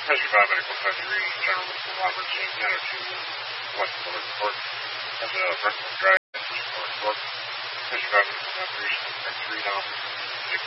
Treasure Medical Country, General Mr. Robert J. Tanner to West Florida Court. As a Brentwood Drive, Florida Court. Treasure Medical Country, 3 now.